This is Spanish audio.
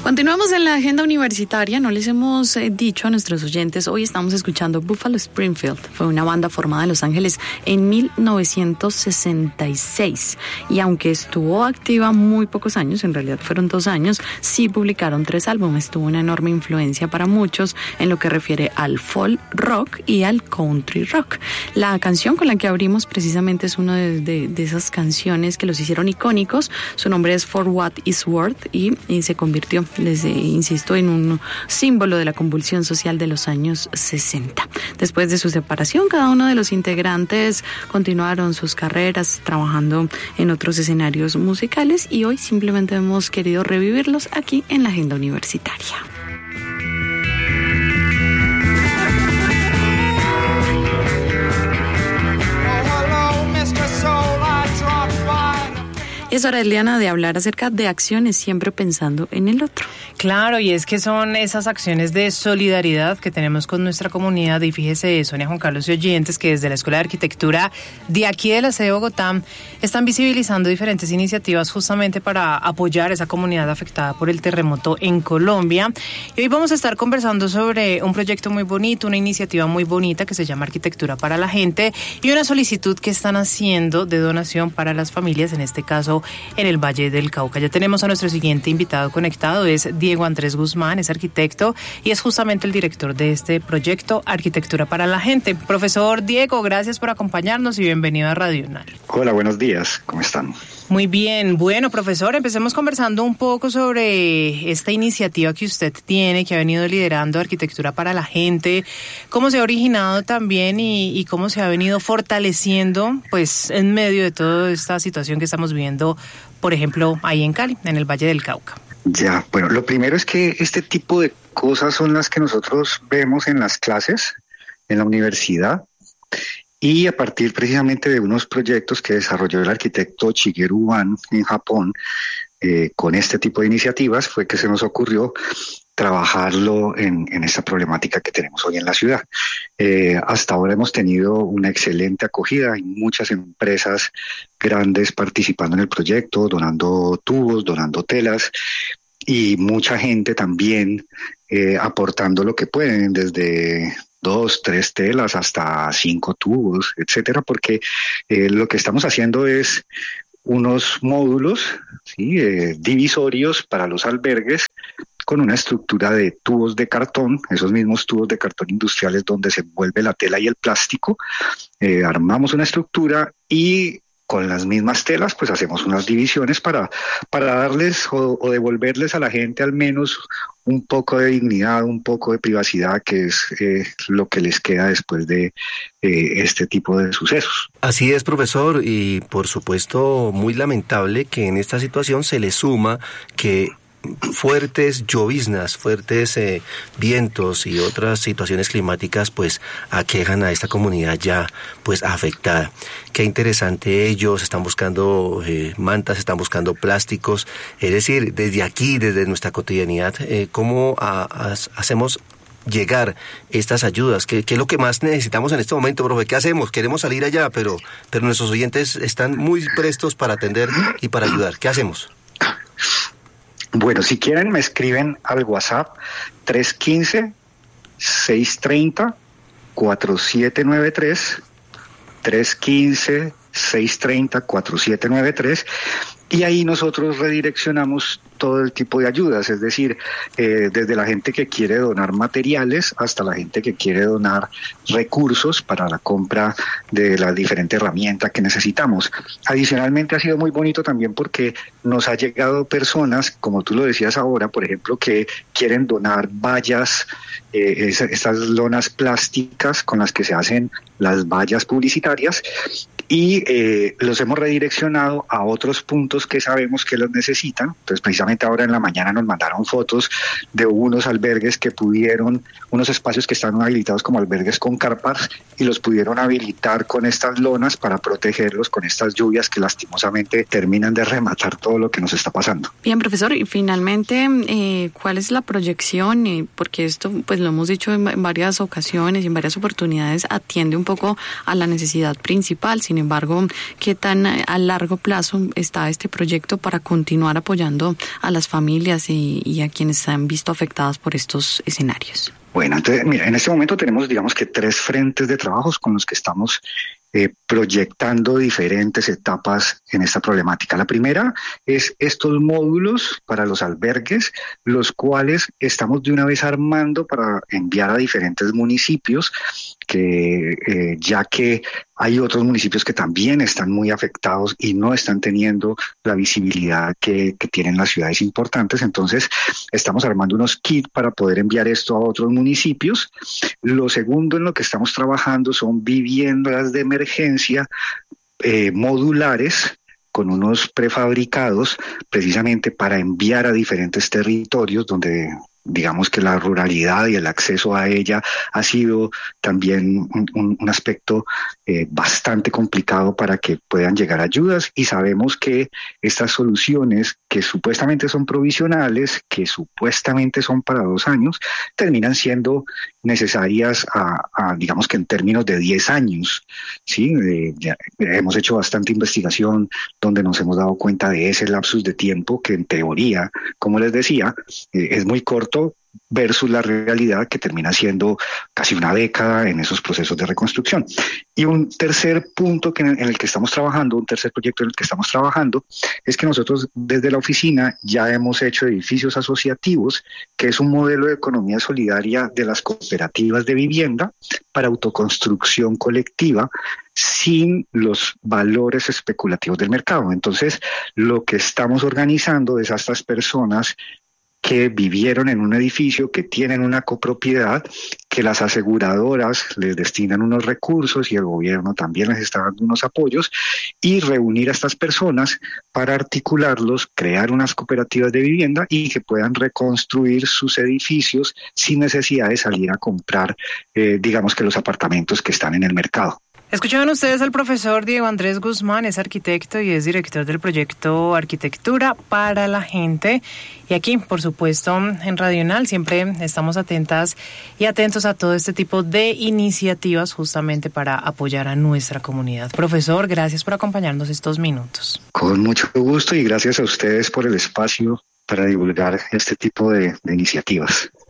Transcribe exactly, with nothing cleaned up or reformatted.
Continuamos en la agenda universitaria. No les hemos eh, dicho a nuestros oyentes, hoy estamos escuchando Buffalo Springfield. Fue una banda formada en Los Ángeles en mil novecientos sesenta y seis. Y aunque estuvo activa muy pocos años, en realidad fueron dos años, sí publicaron tres álbumes. Tuvo una enorme influencia para muchos en lo que refiere al folk rock y al country rock. La canción con la que abrimos precisamente es una de, de, de esas canciones que los hicieron icónicos. Su nombre es For What It's Worth y, y se convirtió, les eh, insisto, en un símbolo de la convulsión social de los años sesenta. Después de su separación, cada uno de los integrantes continuaron sus carreras trabajando en otros escenarios musicales y hoy simplemente hemos querido revivirlos aquí en la agenda universitaria. Es hora, Eliana, de hablar acerca de acciones siempre pensando en el otro. Claro, y es que son esas acciones de solidaridad que tenemos con nuestra comunidad. Y fíjese, Sonia, Juan Carlos y oyentes, que desde la Escuela de Arquitectura de aquí de la sede de Bogotá están visibilizando diferentes iniciativas justamente para apoyar a esa comunidad afectada por el terremoto en Colombia. Y hoy vamos a estar conversando sobre un proyecto muy bonito, una iniciativa muy bonita que se llama Arquitectura para la Gente y una solicitud que están haciendo de donación para las familias, en este caso en el Valle del Cauca. Ya tenemos a nuestro siguiente invitado conectado, es Diego Andrés Guzmán, es arquitecto y es justamente el director de este proyecto Arquitectura para la Gente. Profesor Diego, gracias por acompañarnos y bienvenido a Radio UNAL. Hola, buenos días, ¿cómo están? Muy bien, bueno, profesor, empecemos conversando un poco sobre esta iniciativa que usted tiene, que ha venido liderando Arquitectura para la Gente, cómo se ha originado también y, y cómo se ha venido fortaleciendo, pues, en medio de toda esta situación que estamos viviendo, por ejemplo, ahí en Cali, en el Valle del Cauca. Ya, bueno, lo primero es que este tipo de cosas son las que nosotros vemos en las clases, en la universidad, y a partir precisamente de unos proyectos que desarrolló el arquitecto Shigeru Ban en Japón, eh, con este tipo de iniciativas fue que se nos ocurrió trabajarlo en, en esta problemática que tenemos hoy en la ciudad. Eh, hasta ahora hemos tenido una excelente acogida, hay muchas empresas grandes participando en el proyecto, donando tubos, donando telas, y mucha gente también eh, aportando lo que pueden, desde dos, tres telas hasta cinco tubos, etcétera, porque eh, lo que estamos haciendo es unos módulos, ¿sí? eh, divisorios para los albergues con una estructura de tubos de cartón, esos mismos tubos de cartón industriales donde se envuelve la tela y el plástico. Eh, armamos una estructura y con las mismas telas, pues hacemos unas divisiones para, para darles o, o devolverles a la gente al menos un poco de dignidad, un poco de privacidad, que es eh, lo que les queda después de eh, este tipo de sucesos. Así es, profesor, y por supuesto muy lamentable que en esta situación se le suma que fuertes lloviznas, fuertes eh, vientos y otras situaciones climáticas pues aquejan a esta comunidad ya pues afectada. Qué interesante, ellos están buscando eh, mantas, están buscando plásticos, es decir, desde aquí, desde nuestra cotidianidad, eh, ¿cómo a, a, hacemos llegar estas ayudas? ¿Qué, ¿Qué es lo que más necesitamos en este momento, profe? ¿Qué hacemos? Queremos salir allá, pero, pero nuestros oyentes están muy prestos para atender y para ayudar. ¿Qué hacemos? Bueno, si quieren me escriben al WhatsApp tres uno cinco, seis tres cero, cuatro siete nueve tres, tres uno cinco, seis tres cero, cuatro siete nueve tres, y ahí nosotros redireccionamos todo el tipo de ayudas, es decir, eh, desde la gente que quiere donar materiales hasta la gente que quiere donar recursos para la compra de la diferente herramienta que necesitamos. Adicionalmente ha sido muy bonito también porque nos ha llegado personas, como tú lo decías ahora, por ejemplo, que quieren donar vallas, eh, es, estas lonas plásticas con las que se hacen las vallas publicitarias, y eh, los hemos redireccionado a otros puntos que sabemos que los necesitan. Entonces, precisamente ahora en la mañana nos mandaron fotos de unos albergues que pudieron, unos espacios que están habilitados como albergues con carpas, y los pudieron habilitar con estas lonas para protegerlos con estas lluvias que lastimosamente terminan de rematar todo lo que nos está pasando. Bien, profesor, y finalmente, eh, ¿cuál es la proyección? Eh, porque esto, pues lo hemos dicho en varias ocasiones y en varias oportunidades, atiende un poco a la necesidad principal. Sin embargo, ¿qué tan a largo plazo está este proyecto para continuar apoyando a las familias y, y a quienes se han visto afectadas por estos escenarios? Bueno, entonces, mira, en este momento tenemos, digamos que tres frentes de trabajos con los que estamos eh, proyectando diferentes etapas en esta problemática. La primera es estos módulos para los albergues, los cuales estamos de una vez armando para enviar a diferentes municipios, que eh, ya que hay otros municipios que también están muy afectados y no están teniendo la visibilidad que, que tienen las ciudades importantes. Entonces, estamos armando unos kits para poder enviar esto a otros municipios. Lo segundo en lo que estamos trabajando son viviendas de emergencia eh, modulares, con unos prefabricados precisamente para enviar a diferentes territorios donde digamos que la ruralidad y el acceso a ella ha sido también un, un, un aspecto eh, bastante complicado para que puedan llegar ayudas, y sabemos que estas soluciones que supuestamente son provisionales, que supuestamente son para dos años, terminan siendo necesarias a, a digamos que en términos de diez años, ¿sí? Eh, ya hemos hecho bastante investigación donde nos hemos dado cuenta de ese lapsus de tiempo que en teoría, como les decía, eh, es muy corto versus la realidad que termina siendo casi una década en esos procesos de reconstrucción. Y un tercer punto que en el que estamos trabajando, un tercer proyecto en el que estamos trabajando, es que nosotros desde la oficina ya hemos hecho edificios asociativos, que es un modelo de economía solidaria de las cooperativas de vivienda para autoconstrucción colectiva, sin los valores especulativos del mercado. Entonces, lo que estamos organizando es a estas personas que vivieron en un edificio, que tienen una copropiedad, que las aseguradoras les destinan unos recursos y el gobierno también les está dando unos apoyos, y reunir a estas personas para articularlos, crear unas cooperativas de vivienda y que puedan reconstruir sus edificios sin necesidad de salir a comprar, eh, digamos que los apartamentos que están en el mercado. Escuchaban ustedes al profesor Diego Andrés Guzmán, es arquitecto y es director del proyecto Arquitectura para la Gente. Y aquí, por supuesto, en Radional siempre estamos atentas y atentos a todo este tipo de iniciativas justamente para apoyar a nuestra comunidad. Profesor, gracias por acompañarnos estos minutos. Con mucho gusto y gracias a ustedes por el espacio para divulgar este tipo de, de iniciativas.